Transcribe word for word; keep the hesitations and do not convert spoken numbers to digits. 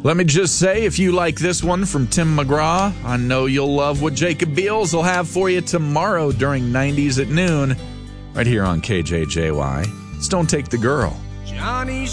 Let me just say, if you like this one from Tim McGraw, I know you'll love what Jacob Beals will have for you tomorrow during nineties at noon, right here on K J J Y. It's Don't Take the Girl. Johnny